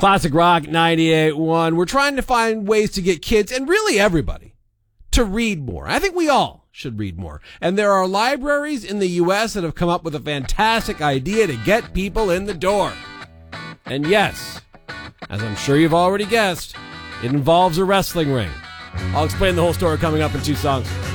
Classic Rock 98.1. We're trying to find ways to get kids, and really everybody, to read more. I think we all should read more. And there are libraries in the U.S. that have come up with a fantastic idea to get people in the door. And yes, as I'm sure you've already guessed, it involves a wrestling ring. I'll explain the whole story coming up in 2 songs.